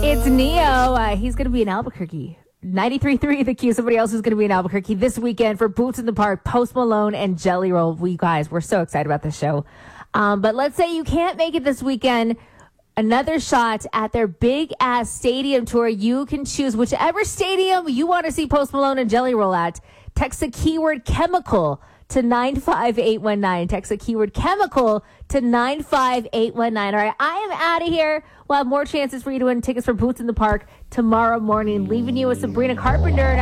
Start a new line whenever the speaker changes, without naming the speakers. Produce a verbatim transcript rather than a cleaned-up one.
It's Neo. Uh, he's going to be in Albuquerque. ninety-three point three The Q. Somebody else is going to be in Albuquerque this weekend for Boots in the Park, Post Malone, and Jelly Roll. We guys, we're so excited about this show. Um, but let's say you can't make it this weekend. Another shot at their big-ass stadium tour. You can choose whichever stadium you want to see Post Malone and Jelly Roll at. Text the keyword chemical to nine five eight one nine. Text the keyword chemical to nine five eight one nine. All right, I am out of here. We'll have more chances for you to win tickets for Boots in the Park tomorrow morning. Leaving you with Sabrina Carpenter.